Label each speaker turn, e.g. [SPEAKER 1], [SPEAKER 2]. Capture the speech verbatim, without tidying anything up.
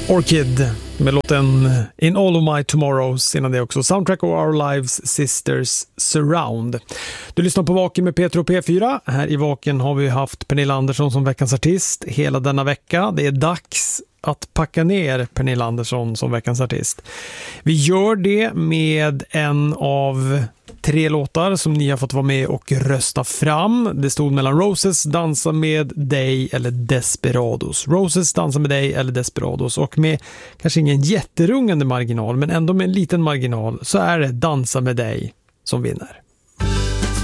[SPEAKER 1] Orchid med låten In All of My Tomorrows, innan det också Soundtrack of Our Lives, Sisters Surround. Du lyssnar på Vaken med Peter och P fyra. Här i Vaken har vi haft Pernilla Andersson som veckans artist hela denna vecka. Det är dags att packa ner Pernilla Andersson som veckans artist. Vi gör det med en av tre låtar som ni har fått vara med och rösta fram. Det stod mellan Roses, Dansa med dig eller Desperados. Roses, Dansa med dig eller Desperados. Och med kanske ingen jätterungande marginal, men ändå med en liten marginal, så är det Dansa med dig som vinner.